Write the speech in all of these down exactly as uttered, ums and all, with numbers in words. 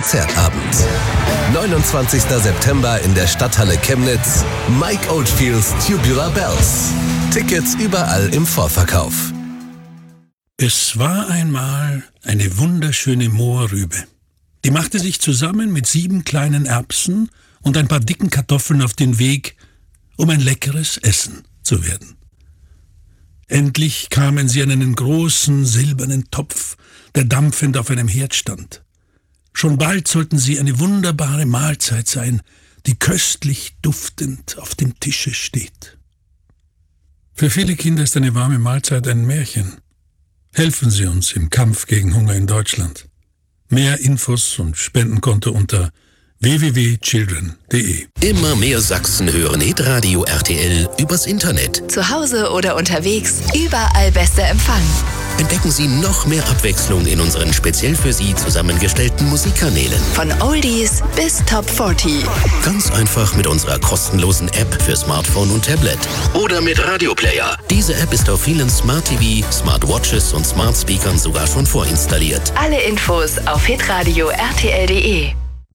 Konzertabend. neunundzwanzigster September in der Stadthalle Chemnitz. Mike Oldfields Tubular Bells. Tickets überall im Vorverkauf. Es war einmal eine wunderschöne Mohrrübe. Die machte sich zusammen mit sieben kleinen Erbsen und ein paar dicken Kartoffeln auf den Weg, um ein leckeres Essen zu werden. Endlich kamen sie an einen großen silbernen Topf, der dampfend auf einem Herd stand. Schon bald sollten sie eine wunderbare Mahlzeit sein, die köstlich duftend auf dem Tische steht. Für viele Kinder ist eine warme Mahlzeit ein Märchen. Helfen Sie uns im Kampf gegen Hunger in Deutschland. Mehr Infos und Spendenkonto unter w w w punkt children punkt d e. Immer mehr Sachsen hören Hitradio R T L übers Internet. Zu Hause oder unterwegs, überall bester Empfang. Entdecken Sie noch mehr Abwechslung in unseren speziell für Sie zusammengestellten Musikkanälen. Von Oldies bis Top vierzig. Ganz einfach mit unserer kostenlosen App für Smartphone und Tablet. Oder mit Radioplayer. Diese App ist auf vielen Smart T V, Smartwatches und Smart Speakern sogar schon vorinstalliert. Alle Infos auf hitradio r t l punkt d e.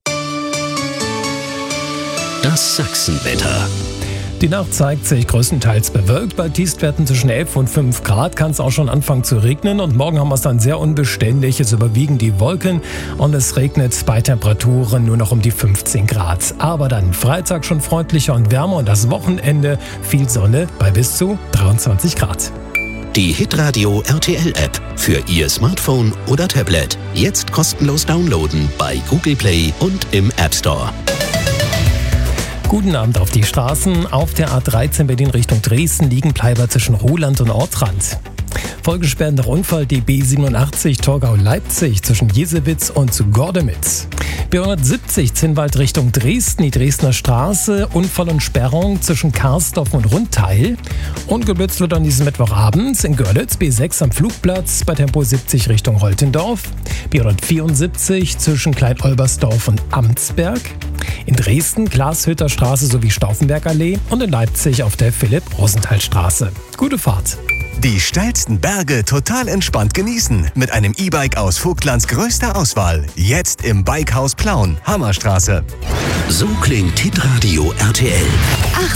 Das Sachsenwetter. Die Nacht zeigt sich größtenteils bewölkt. Bei Tiefstwerten zwischen elf und fünf Grad kann es auch schon anfangen zu regnen. Und morgen haben wir es dann sehr unbeständig. Es überwiegen die Wolken und es regnet bei Temperaturen nur noch um die fünfzehn Grad. Aber dann Freitag schon freundlicher und wärmer und das Wochenende viel Sonne bei bis zu dreiundzwanzig Grad. Die Hitradio R T L-App für Ihr Smartphone oder Tablet. Jetzt kostenlos downloaden bei Google Play und im App Store. Guten Abend auf die Straßen. Auf der A dreizehn Berlin Richtung Dresden liegen Bleiber zwischen Ruhland und Ortrand. Vollgesperrt nach Unfall die B siebenundachtzig Torgau-Leipzig zwischen Jesewitz und Gordemitz. B hundertsiebzig Zinnwald Richtung Dresden, die Dresdner Straße, Unfall und Sperrung zwischen Karsdorf und Rundteil. Und geblitzt wird an diesem Mittwochabend in Görlitz B sechs am Flugplatz bei Tempo siebzig Richtung Holtendorf. B hundertvierundsiebzig zwischen Klein-Olbersdorf und Amtsberg. In Dresden Glashütter Straße sowie Stauffenbergallee und in Leipzig auf der Philipp-Rosenthal-Straße. Gute Fahrt! Die steilsten Berge total entspannt genießen mit einem E-Bike aus Vogtlands größter Auswahl. Jetzt im Bikehaus Plauen, Hammerstraße. So klingt Hitradio R T L.